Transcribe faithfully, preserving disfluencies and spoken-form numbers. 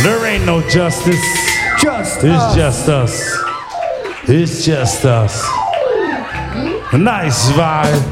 There ain't no justice. Just It's us. just us. It's just us. A nice vibe.